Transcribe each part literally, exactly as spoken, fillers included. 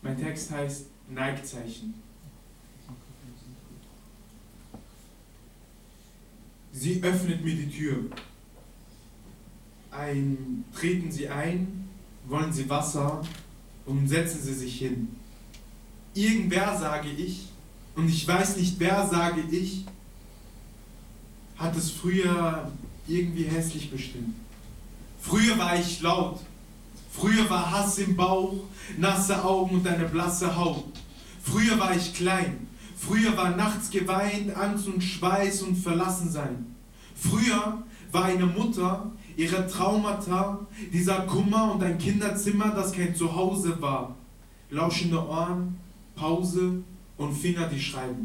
Mein Text heißt Neigzeichen. Sie öffnet mir die Tür. Ein, treten Sie ein, wollen Sie Wasser und setzen Sie sich hin. Irgendwer, sage ich, und ich weiß nicht wer, sage ich, hat es früher irgendwie hässlich bestimmt. Früher war ich laut. Früher war Hass im Bauch, nasse Augen und eine blasse Haut. Früher war ich klein. Früher war nachts geweint, Angst und Schweiß und Verlassensein. Früher war eine Mutter, ihre Traumata, dieser Kummer und ein Kinderzimmer, das kein Zuhause war. Lauschende Ohren, Pause und Finger, die schreiben.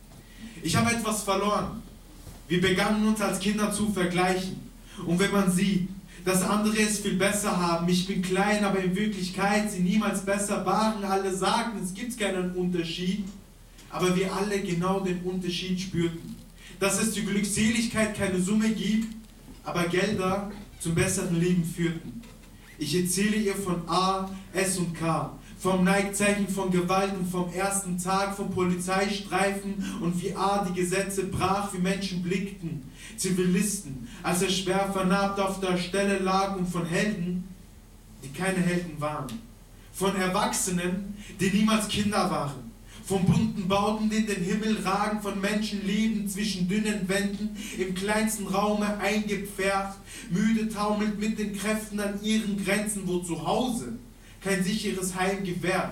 Ich habe etwas verloren. Wir begannen uns als Kinder zu vergleichen. Und wenn man sieht, dass andere es viel besser haben, ich bin klein, aber in Wirklichkeit sie niemals besser waren, alle sagten, es gibt keinen Unterschied, aber wir alle genau den Unterschied spürten. Dass es zur Glückseligkeit keine Summe gibt, aber Gelder zum besseren Leben führten. Ich erzähle ihr von A, S und K, vom Neigzeichen von Gewalt und vom ersten Tag, vom Polizeistreifen und wie A die Gesetze brach, wie Menschen blickten, Zivilisten, als er schwer vernarbt auf der Stelle lag, und von Helden, die keine Helden waren, von Erwachsenen, die niemals Kinder waren, von bunten Bauten, die in den Himmel ragen, von Menschen leben zwischen dünnen Wänden, im kleinsten Raume eingepfercht, müde taumelt mit den Kräften an ihren Grenzen, wo zu Hause kein sicheres Heim gewährt.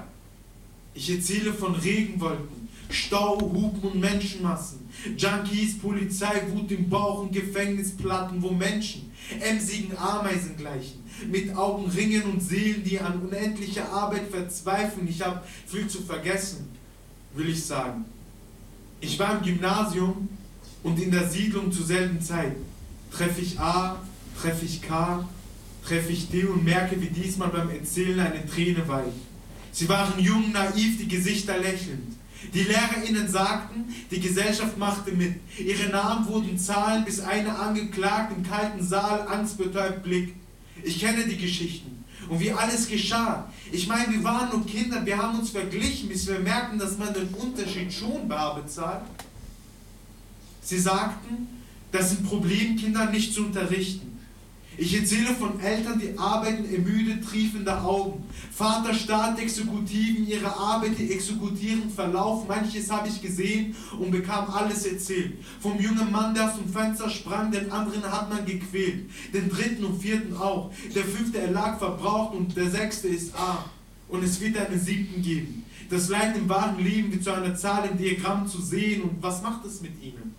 Ich erzähle von Regenwolken, Stau, Hupen und Menschenmassen, Junkies, Polizei, Wut im Bauch und Gefängnisplatten, wo Menschen emsigen Ameisen gleichen, mit Augen ringen und Seelen, die an unendlicher Arbeit verzweifeln. Ich habe viel zu vergessen, will ich sagen. Ich war im Gymnasium und in der Siedlung zur selben Zeit. Treffe ich A, treffe ich K, treffe ich D und merke, wie diesmal beim Erzählen eine Träne weicht. Sie waren jung, naiv, die Gesichter lächelnd. Die LehrerInnen sagten, die Gesellschaft machte mit. Ihre Namen wurden Zahlen, bis eine angeklagt im kalten Saal angstbetäubt blickt. Ich kenne die Geschichten und wie alles geschah. Ich meine, wir waren nur Kinder, wir haben uns verglichen, bis wir merkten, dass man den Unterschied schon bar bezahlt. Sie sagten, das sind Problemkinder nicht zu unterrichten. Ich erzähle von Eltern, die arbeiten ermüdet, triefende Augen. Vaterstaat, Exekutiven, ihre Arbeit, die exekutieren Verlauf. Manches habe ich gesehen und bekam alles erzählt. Vom jungen Mann, der zum Fenster sprang, den anderen hat man gequält. Den dritten und vierten auch. Der fünfte, er lag verbraucht und der sechste ist A. Und es wird einen siebten geben. Das Leid im wahren Leben wird zu einer Zahl im Diagramm zu sehen. Und was macht es mit ihnen?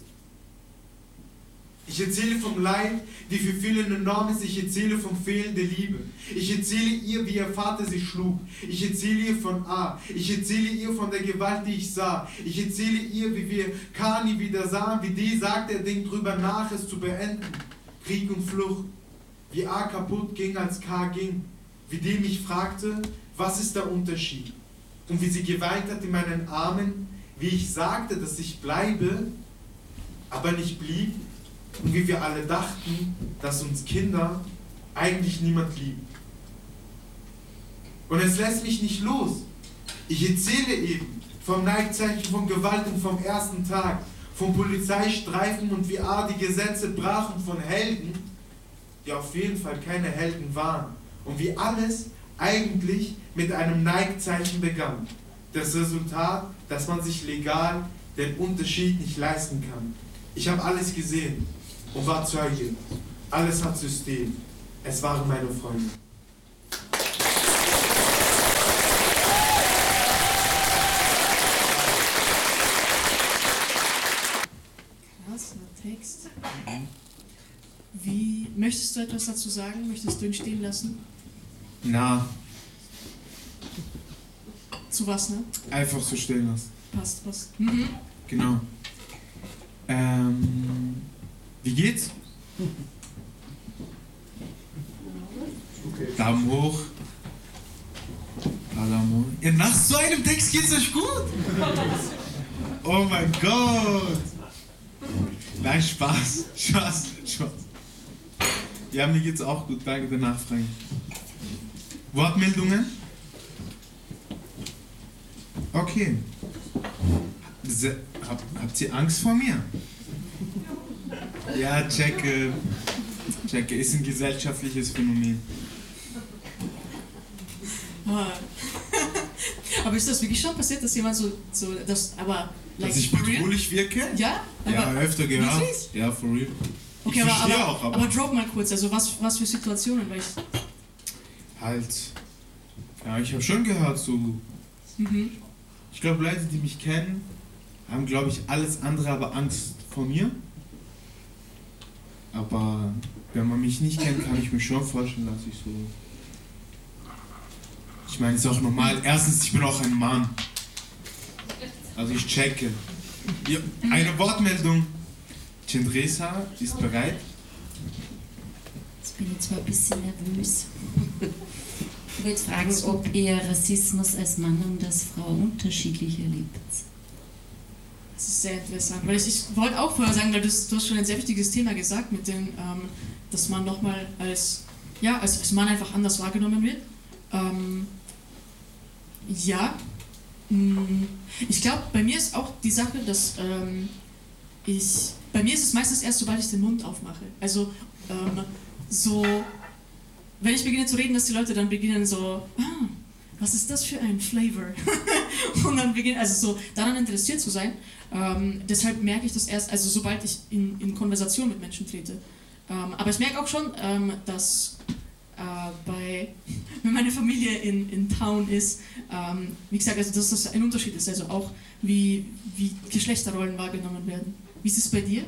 Ich erzähle vom Leid, die für viele enorm ist. Ich erzähle von fehlender Liebe. Ich erzähle ihr, wie ihr Vater sie schlug. Ich erzähle ihr von A. Ich erzähle ihr von der Gewalt, die ich sah. Ich erzähle ihr, wie wir Kani wieder sahen. Wie D sagte, er denkt drüber nach, es zu beenden. Krieg und Flucht. Wie A kaputt ging, als K ging. Wie D mich fragte, was ist der Unterschied? Und wie sie geweint hat in meinen Armen. Wie ich sagte, dass ich bleibe, aber nicht blieb. Und wie wir alle dachten, dass uns Kinder eigentlich niemand liebt. Und es lässt mich nicht los. Ich erzähle eben vom Neigzeichen, von Gewalt und vom ersten Tag, vom Polizeistreifen und wie A die Gesetze brachen, von Helden, die auf jeden Fall keine Helden waren. Und wie alles eigentlich mit einem Neigzeichen begann. Das Resultat, dass man sich legal den Unterschied nicht leisten kann. Ich habe alles gesehen und war Zeuge. Alles hat System. Es waren meine Freunde. Krasser Text. Wie, möchtest du etwas dazu sagen? Möchtest du ihn stehen lassen? Na. Zu was, ne? Einfach so stehen lassen. Passt, passt. Mhm. Genau. Ähm, wie geht's? Okay. Daumen hoch. Daumen hoch. Ja, nach so einem Text geht's euch gut? Oh mein Gott. Nein, Spaß. Spaß. Spaß. Ja, mir geht's auch gut. Danke der Nachfrage. Wortmeldungen? Okay. Se hab, habt ihr Angst vor mir? Ja, checke. Checke, ist ein gesellschaftliches Phänomen. Ah. Aber ist das wirklich schon passiert, dass jemand so, so das, aber... Like, Dass ich for real? bedrohlich wirke? Ja? Ja, Aber öfter gehört. wirklich? Ja, for real. Okay, ich aber, verstehe aber, auch, aber... aber drop mal kurz, also was, was für Situationen, weil ich... Halt... Ja, ich habe schon gehört, so... Mhm. Ich glaube, Leute, die mich kennen, haben, glaube ich, alles andere, aber Angst vor mir. Aber wenn man mich nicht kennt, kann ich mir schon vorstellen, dass ich so... Ich meine, ist auch normal. Erstens, ich bin auch ein Mann. Also ich checke. Ja, eine Wortmeldung. Cendresa ist bereit. Jetzt bin ich zwar ein bisschen nervös. Ich wollte fragen, ob ihr Rassismus als Mann und als Frau unterschiedlich erlebt. Das ist sehr interessant, weil ich, ich wollte auch vorher sagen, weil du, du hast schon ein sehr wichtiges Thema gesagt, mit dem, ähm, dass man nochmal als, ja, als, als Mann einfach anders wahrgenommen wird. Ähm, ja, mh, ich glaube, bei mir ist auch die Sache, dass ähm, ich, bei mir ist es meistens erst, sobald ich den Mund aufmache. Also ähm, so, wenn ich beginne zu reden, dass die Leute dann beginnen so, ah, was ist das für ein Flavor? Und dann beginnen, also so daran interessiert zu sein. Ähm, deshalb merke ich das erst, also sobald ich in, in Konversation mit Menschen trete. Ähm, aber ich merke auch schon, ähm, dass äh, bei, wenn meine Familie in, in Town ist, ähm, wie gesagt, also dass das ein Unterschied ist, also auch wie, wie Geschlechterrollen wahrgenommen werden. Wie ist es bei dir?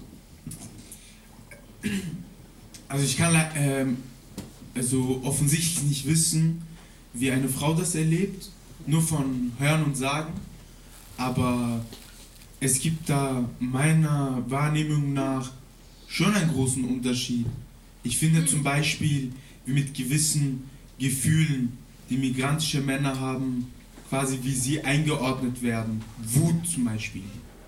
Also ich kann ähm, also offensichtlich nicht wissen, wie eine Frau das erlebt, nur von Hören und Sagen, aber es gibt da meiner Wahrnehmung nach schon einen großen Unterschied. Ich finde zum Beispiel, wie mit gewissen Gefühlen, die migrantische Männer haben, quasi wie sie eingeordnet werden. Wut zum Beispiel.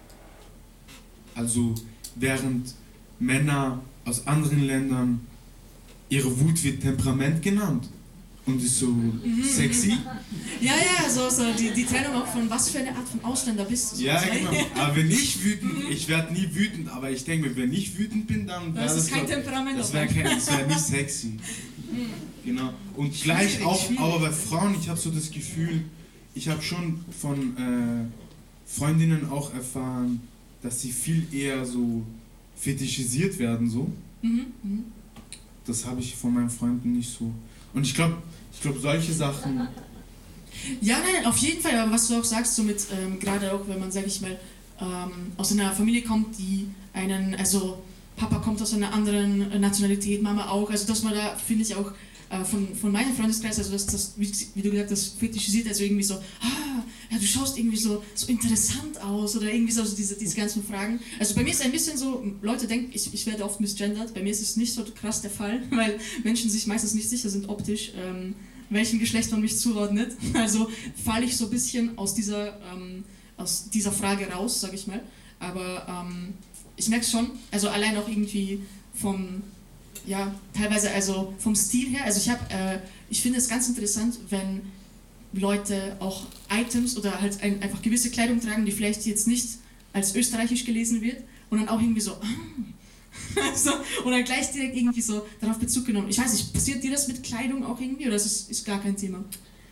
Also während Männer aus anderen Ländern, ihre Wut wird Temperament genannt. Und ist so Mhm. sexy. Ja, ja, so, so die, die Trennung auch von was für eine Art von Ausländer bist du. So. Ja, genau. Aber wenn ich wütend, ich werde nie wütend, aber ich denke mir, wenn ich wütend bin, dann wäre Das das, ist kein doch- Temperament. das auf wäre einmal. wär nicht sexy. Genau. Und gleich Schwierig, auch, schwierig. aber bei Frauen, ich habe so das Gefühl, ich habe schon von äh, Freundinnen auch erfahren, dass sie viel eher so fetischisiert werden, so. Mhm, mhm. Das habe ich von meinen Freunden nicht so. Und ich glaube, ich glaube, solche Sachen. Ja, nein, auf jeden Fall, aber was du auch sagst, so mit, ähm, gerade auch, wenn man, sag ich mal, ähm, aus einer Familie kommt, die einen, also Papa kommt aus einer anderen Nationalität, Mama auch, also dass man da, finde ich auch, äh, von, von meinem Freundeskreis, also dass das, wie, wie du gesagt hast, fetischisiert, also irgendwie so, ah, ja, du schaust irgendwie so, so interessant aus oder irgendwie so also diese, diese ganzen Fragen. Also bei mir ist ein bisschen so, Leute denken, ich, ich werde oft misgendert, bei mir ist es nicht so krass der Fall, weil Menschen sich meistens nicht sicher sind optisch, ähm, welchem Geschlecht man mich zuordnet. Also falle ich so ein bisschen aus dieser, ähm, aus dieser Frage raus, sag ich mal. Aber ähm, ich merke schon, also allein auch irgendwie vom, ja, teilweise also vom Stil her, also ich habe, äh, ich finde es ganz interessant, wenn Leute auch Items oder halt ein, einfach gewisse Kleidung tragen, die vielleicht jetzt nicht als österreichisch gelesen wird und dann auch irgendwie so, ah, so, und dann gleich direkt irgendwie so darauf Bezug genommen. Ich weiß nicht, passiert dir das mit Kleidung auch irgendwie oder ist es ist gar kein Thema?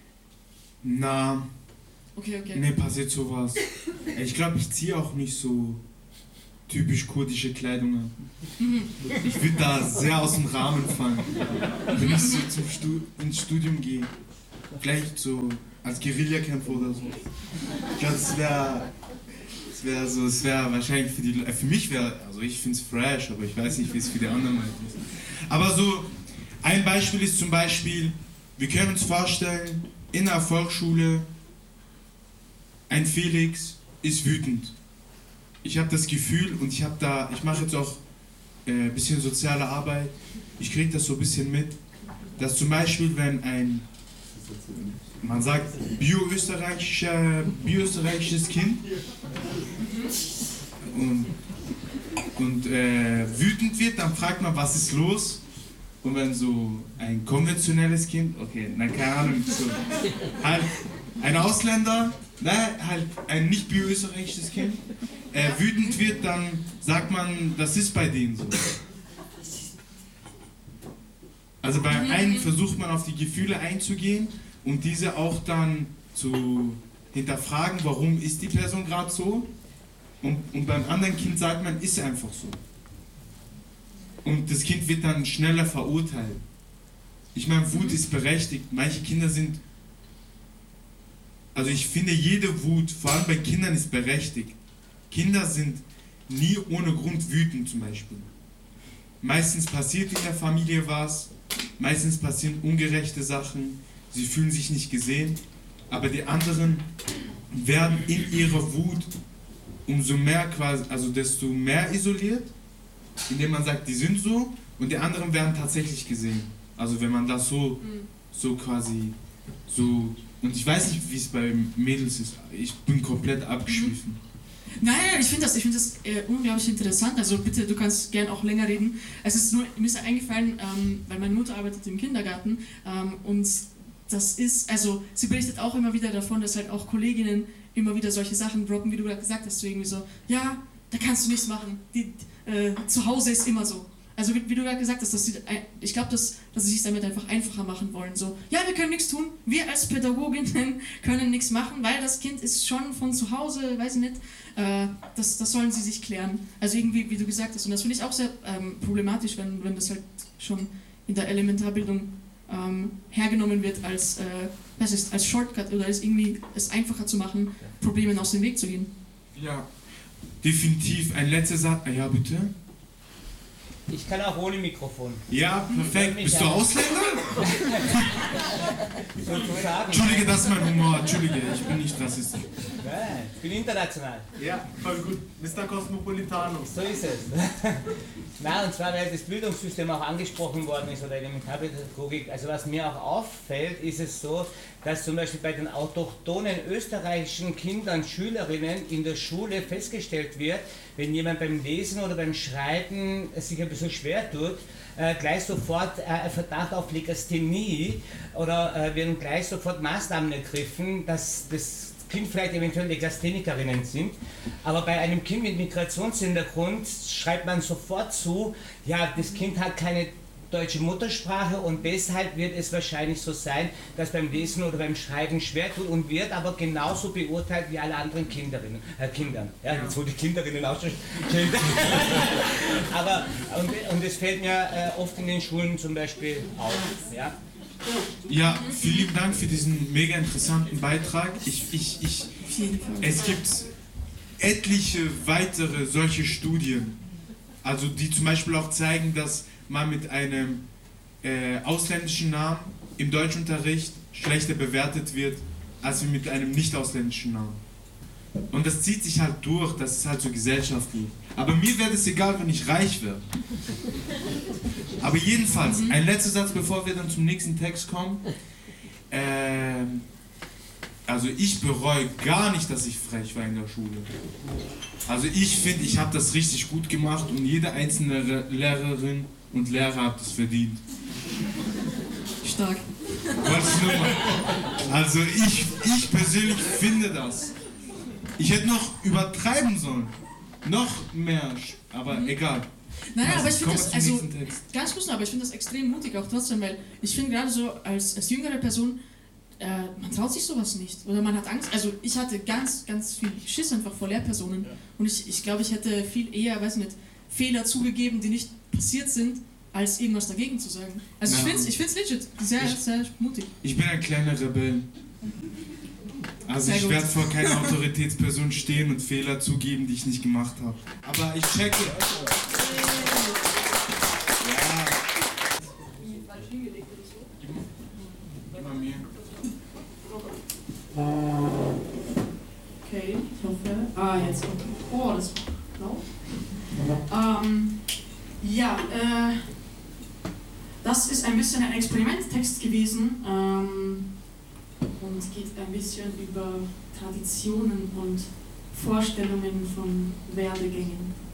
Na, Okay, okay. nee, passiert sowas. Ich glaube, ich ziehe auch nicht so typisch kurdische Kleidung an. Mhm. Ich würde da sehr aus dem Rahmen fallen, wenn ich so zum Stu ins Studium gehe. Vielleicht so als Guerillakämpfer oder so. Ich glaube, das wäre das wär so, es wäre wahrscheinlich für die Le- für mich wäre, also ich finde es fresh, aber ich weiß nicht, wie es für die anderen Leute ist. Aber so, ein Beispiel ist zum Beispiel, wir können uns vorstellen, in der Volksschule, ein Felix ist wütend. Ich habe das Gefühl und ich habe da, ich mache jetzt auch ein äh, bisschen soziale Arbeit, ich kriege das so ein bisschen mit, dass zum Beispiel, wenn ein, man sagt, bio-österreichischer, bio-österreichisches Kind und, und äh, wütend wird, dann fragt man, was ist los? Und wenn so ein konventionelles Kind, okay, na keine Ahnung, so, halt ein Ausländer, ne, halt ein nicht bioösterreichisches Kind, äh, wütend wird, dann sagt man, das ist bei denen so. Also bei einem versucht man auf die Gefühle einzugehen und diese auch dann zu hinterfragen, warum ist die Person gerade so. Und, und beim anderen Kind sagt man, ist einfach so. Und das Kind wird dann schneller verurteilt. Ich meine, Wut ist berechtigt. Manche Kinder sind... Also ich finde, jede Wut, vor allem bei Kindern, ist berechtigt. Kinder sind nie ohne Grund wütend zum Beispiel. Meistens passiert in der Familie was, meistens passieren ungerechte Sachen, sie fühlen sich nicht gesehen, aber die anderen werden in ihrer Wut umso mehr quasi, also desto mehr isoliert, indem man sagt, die sind so, und die anderen werden tatsächlich gesehen. Also wenn man das so, so quasi, so, und ich weiß nicht, wie es bei Mädels ist, ich bin komplett abgeschwiffen. Nein, ich finde das, ich find das äh, unglaublich interessant, also bitte, du kannst gern auch länger reden. Es ist nur, mir ist eingefallen, ähm, weil meine Mutter arbeitet im Kindergarten ähm, und das ist, also sie berichtet auch immer wieder davon, dass halt auch Kolleginnen immer wieder solche Sachen droppen, wie du gerade gesagt hast, so irgendwie so, ja, da kannst du nichts machen, die, äh, zu Hause ist immer so. Also wie, wie du gerade gesagt hast, dass sie, ich glaube, dass, dass sie sich damit einfach einfacher machen wollen. So, ja, wir können nichts tun, wir als Pädagoginnen können nichts machen, weil das Kind ist schon von zu Hause, weiß ich nicht, äh, das, das sollen sie sich klären. Also irgendwie, wie du gesagt hast, und das finde ich auch sehr ähm, problematisch, wenn, wenn das halt schon in der Elementarbildung ähm, hergenommen wird als, äh, was ist, als Shortcut oder als irgendwie es einfacher zu machen, Problemen aus dem Weg zu gehen. Ja, definitiv. Ein letzter Satz. Ja, bitte? Ich kann auch ohne Mikrofon. Ja, perfekt. Bist du Ausländer? Sozusagen. Entschuldige, das ist mein Humor. Entschuldige, ich bin nicht rassistisch. Nein, ich bin international. Ja, voll gut. Mister Cosmopolitano. So ist es. Na, und zwar, weil das Bildungssystem auch angesprochen worden ist oder Elementarpädagogik. Also was mir auch auffällt, ist es so, dass zum Beispiel bei den autochthonen österreichischen Kindern, Schülerinnen in der Schule festgestellt wird, wenn jemand beim Lesen oder beim Schreiben sich ein bisschen schwer tut, äh, gleich sofort äh, ein Verdacht auf Legasthenie oder äh, werden gleich sofort Maßnahmen ergriffen, dass das Kind vielleicht eventuell Legasthenikerinnen sind, aber bei einem Kind mit Migrationshintergrund schreibt man sofort zu, ja, das Kind hat keine deutsche Muttersprache und deshalb wird es wahrscheinlich so sein, dass beim Lesen oder beim Schreiben schwer tut und wird aber genauso beurteilt wie alle anderen Kinderinnen, äh, Kindern. Ja, jetzt wo die Kinderinnen auch schon aber und, und es fällt mir äh, oft in den Schulen zum Beispiel auf. Ja? Ja, vielen lieben Dank für diesen mega interessanten Beitrag. Ich, ich, ich, es gibt etliche weitere solche Studien, also die zum Beispiel auch zeigen, dass man mit einem äh, ausländischen Namen im Deutschunterricht schlechter bewertet wird, als mit einem nicht ausländischen Namen. Und das zieht sich halt durch, das ist halt so gesellschaftlich. Aber mir wäre es egal, wenn ich reich wäre. Aber jedenfalls, ein letzter Satz, bevor wir dann zum nächsten Text kommen. Ähm, also ich bereue gar nicht, dass ich frech war in der Schule. Also ich finde, ich habe das richtig gut gemacht und jede einzelne Lehrerin und Lehrer hat es verdient. Stark. Wolltest nur mal. Also ich, ich persönlich finde das. Ich hätte noch übertreiben sollen. Noch mehr, aber mhm. egal. Nein, also, aber ich finde das, also, ganz kurz noch, aber ich finde das extrem mutig auch trotzdem, weil ich finde gerade so als, als jüngere Person, äh, man traut sich sowas nicht oder man hat Angst. Also ich hatte ganz, ganz viel Schiss einfach vor Lehrpersonen ja. und ich, ich glaube, ich hätte viel eher, weiß nicht, Fehler zugegeben, die nicht passiert sind, als irgendwas dagegen zu sagen. Also ja. ich finde es ich find's legit, sehr, ich, sehr mutig. Ich bin ein kleiner Rebell. Also sehr ich werde vor keiner Autoritätsperson stehen und Fehler zugeben, die ich nicht gemacht habe. Aber ich checke. Ja. Gib mal mir. Okay, ich hoffe. Ah, jetzt kommt. Oh, das war blau. Ähm, ja, äh, das ist ein bisschen ein Experimenttext gewesen. Ähm, und geht ein bisschen über Traditionen und Vorstellungen von Werdegängen.